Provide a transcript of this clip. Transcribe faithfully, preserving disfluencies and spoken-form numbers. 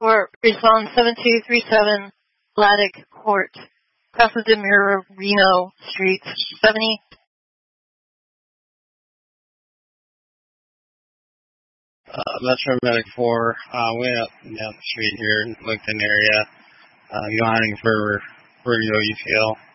for respond seven two three seven Laddick Court, Casa de Mireno Street, seventy. Uh, Metro Medic four, uh, way up and down the street here in the Lincoln area. Uh, yawning for, where do you feel?